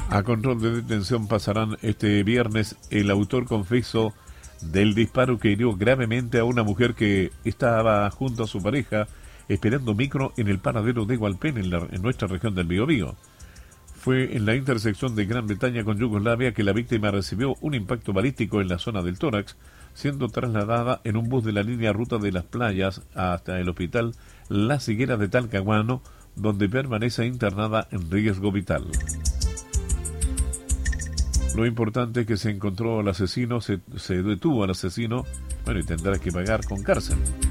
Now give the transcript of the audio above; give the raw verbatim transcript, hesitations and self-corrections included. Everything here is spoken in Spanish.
A control de detención pasarán este viernes el autor confeso del disparo que hirió gravemente a una mujer que estaba junto a su pareja esperando micro en el paradero de Hualpén, en, la, en nuestra región del Biobío. Fue en la intersección de Gran Bretaña con Yugoslavia que la víctima recibió un impacto balístico en la zona del tórax, siendo trasladada en un bus de la línea Ruta de las Playas hasta el hospital Las Higueras de Talcahuano, donde permanece internada en riesgo vital. Lo importante es que se encontró al asesino, se, se detuvo al asesino, bueno, y tendrá que pagar con cárcel.